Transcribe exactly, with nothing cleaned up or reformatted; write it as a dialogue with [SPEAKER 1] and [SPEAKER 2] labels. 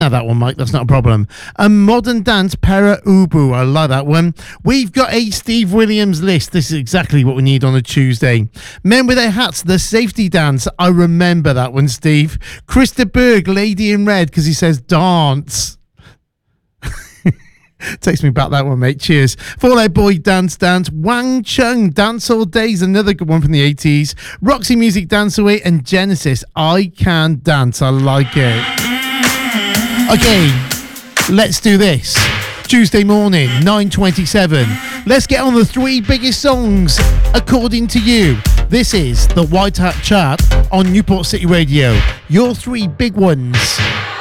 [SPEAKER 1] That one, Mike, that's not a problem. A modern dance, Pera Ubu. I like that one. We've got a Steve Williams list. This is exactly what we need on a Tuesday. Men with Their Hats, the safety dance. I remember that one, Steve. Krista Berg, Lady in Red, because he says dance. Takes me back, that one, mate. Cheers. Fall Out Boy, Dance Dance. Wang Chung, Dance All Days, another good one from the eighties. Roxy Music, Dance Away, and Genesis, I Can Dance. I like it. Okay, let's do this. Tuesday morning, nine twenty-seven. Let's get on the three biggest songs according to you. This is the White Hat Chart on Newport City Radio. Your three big ones.